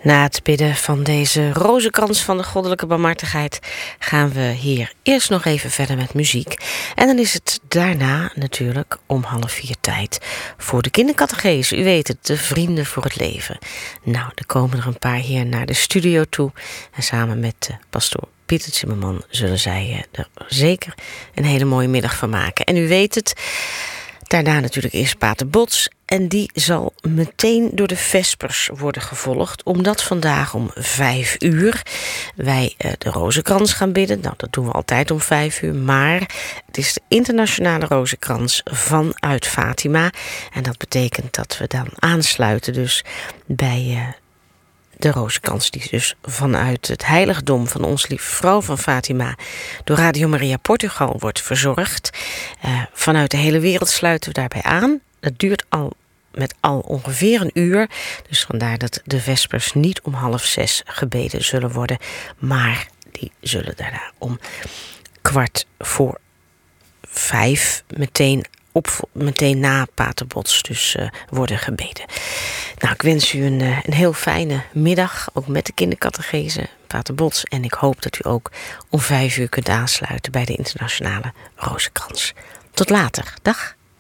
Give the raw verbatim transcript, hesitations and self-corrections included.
Na het bidden van deze rozenkrans van de goddelijke barmhartigheid gaan we hier eerst nog even verder met muziek. En dan is het daarna natuurlijk om half vier tijd voor de kindercatechese. U weet het, de vrienden voor het leven. Nou, er komen er een paar hier naar de studio toe. En samen met uh, pastoor Pieter Zimmerman zullen zij uh, er zeker een hele mooie middag van maken. En u weet het, daarna natuurlijk eerst Pater Bots. En die zal meteen door de vespers worden gevolgd, omdat vandaag om vijf uur wij uh, de rozenkrans gaan bidden. Nou, dat doen we altijd om vijf uur, maar het is de internationale rozenkrans vanuit Fatima. En dat betekent dat we dan aansluiten dus bij uh, de rozenkrans die dus vanuit het heiligdom van Onze Lieve Vrouw van Fatima door Radio Maria Portugal wordt verzorgd. Uh, vanuit de hele wereld sluiten we daarbij aan. Dat duurt al met al ongeveer een uur. Dus vandaar dat de vespers niet om half zes gebeden zullen worden. Maar die zullen daarna om kwart voor vijf meteen, op, meteen na Pater Bots dus uh, worden gebeden. Nou, ik wens u een, uh, een heel fijne middag. Ook met de kindercatechese, Pater Bots. En ik hoop dat u ook om vijf uur kunt aansluiten bij de internationale rozenkrans. Tot later. Dag.